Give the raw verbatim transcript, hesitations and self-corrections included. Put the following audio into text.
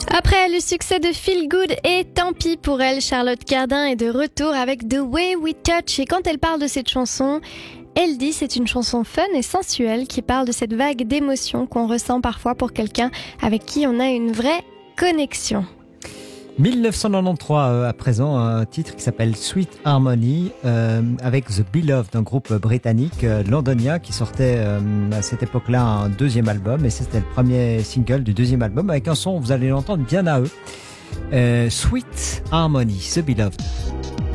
Après le succès de Feel Good et tant pis pour elle, Charlotte Cardin est de retour avec The Way We Touch. Et quand elle parle de cette chanson, elle dit c'est une chanson fun et sensuelle qui parle de cette vague d'émotions qu'on ressent parfois pour quelqu'un avec qui on a une vraie connexion. dix-neuf cent quatre-vingt-treize euh, à présent, un titre qui s'appelle Sweet Harmony euh, avec The Beloved, un groupe britannique euh, londonien qui sortait euh, à cette époque-là un deuxième album, et c'était le premier single du deuxième album avec un son, vous allez l'entendre bien à eux, euh, Sweet Harmony, The Beloved.